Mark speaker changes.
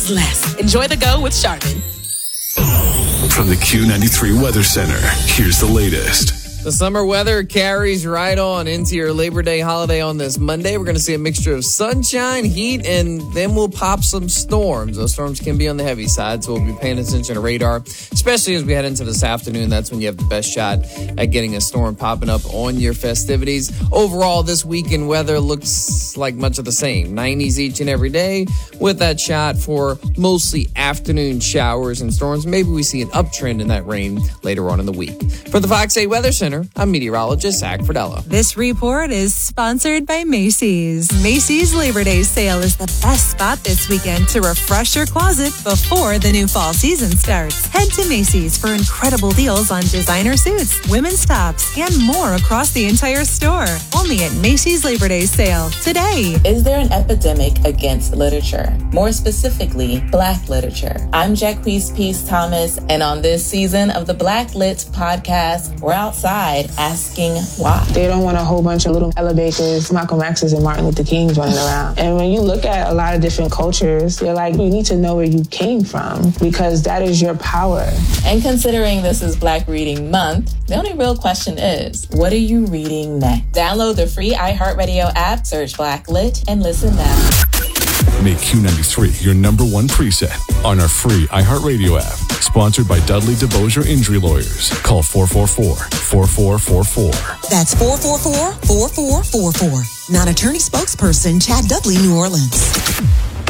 Speaker 1: less. Enjoy the go with Charmin.
Speaker 2: From the Q93 Weather Center, here's the latest.
Speaker 3: The summer weather carries right on into your Labor Day holiday on this Monday. We're going to see a mixture of sunshine, heat, and then we'll pop some storms. Those storms can be on the heavy side, so we'll be paying attention to radar, especially as we head into this afternoon. That's when you have the best shot at getting a storm popping up on your festivities. Overall, this weekend weather looks like much of the same. 90s each and every day with that shot for mostly afternoon showers and storms. Maybe we see an uptrend in that rain later on in the week. For the Fox 8 Weather Center, I'm meteorologist Zach Fradella.
Speaker 4: This report is sponsored by Macy's. Macy's Labor Day sale is the best spot this weekend to refresh your closet before the new fall season starts. Head to Macy's for incredible deals on designer suits, women's tops, and more across the entire store. Only at Macy's Labor Day sale today.
Speaker 5: Is there an epidemic against literature? More specifically, Black literature. I'm Jacquees Peace Thomas, and on this season of the Black Lit podcast, we're outside asking why.
Speaker 6: They don't want a whole bunch of little Ella Bakers, Malcolm X's, and Martin Luther Kings running around. And when you look at a lot of different cultures, you're like, you need to know where you came from because that is your power.
Speaker 5: And considering this is Black Reading Month, the only real question is, what are you reading next? Download the free iHeartRadio app, search Black Lit, and listen now.
Speaker 2: Make Q93 your number one preset on our free iHeartRadio app. Sponsored by Dudley DeBosier Injury Lawyers. Call 444-4444.
Speaker 7: That's 444-4444. Non-attorney spokesperson Chad Dudley, New Orleans.